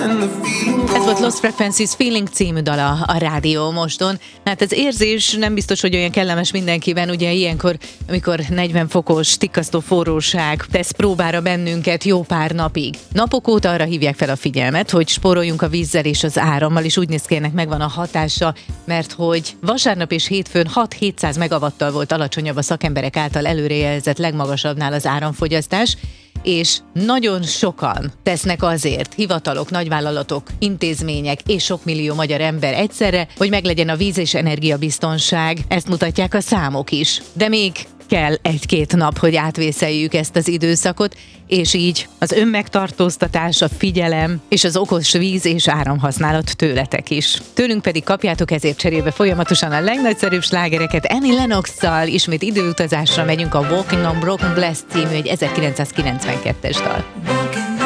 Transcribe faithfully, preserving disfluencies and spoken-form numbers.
Ez volt Lost Frequencies Feeling című dala a Rádió Moston. Hát az érzés nem biztos, hogy olyan kellemes mindenkiben, ugye ilyenkor, amikor negyven fokos, tikkasztó forróság tesz próbára bennünket jó pár napig. Napok óta arra hívják fel a figyelmet, hogy spóroljunk a vízzel és az árammal, és úgy néz ki, ennek megvan a hatása, mert hogy vasárnap és hétfőn hat-hétszáz megawattal volt alacsonyabb a szakemberek által előrejelzett legmagasabbnál az áramfogyasztás, és nagyon sokan tesznek azért, hivatalok, nagyvállalatok, intézmények és sok millió magyar ember egyszerre, hogy meglegyen a víz- és energiabiztonság. Ezt mutatják a számok is. De még kell egy-két nap, hogy átvészeljük ezt az időszakot, és így az önmegtartóztatás, a figyelem és az okos víz- és áramhasználat tőletek is. Tőlünk pedig kapjátok ezért cserébe folyamatosan a legnagyszerűbb slágereket. Annie Lennox-szal ismét időutazásra megyünk, a Walking on Broken Glass című egy ezerkilencszázkilencvenkettes dal.